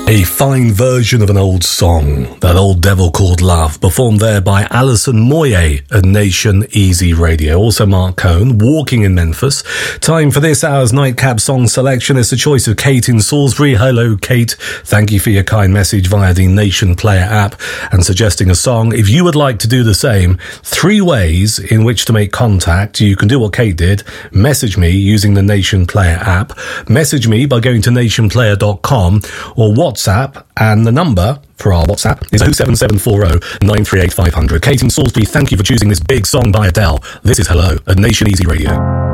A fine version of an old song, That Old Devil Called Love, performed there by Alison Moyet at Nation Easy Radio. Also Mark Cohn, Walking in Memphis. Time for this hour's Nightcap song selection. It's the choice of Kate in Salisbury. Hello, Kate. Thank you for your kind message via the Nation Player app and suggesting a song. If you would like to do the same, 3 ways in which to make contact. You can do what Kate did. Message me using the Nation Player app. Message me by going to nationplayer.com or WhatsApp, and the number for our WhatsApp is 07740 938 500. Kate in Salisbury, thank you for choosing this big song by Adele. This is Hello at Nation Easy Radio.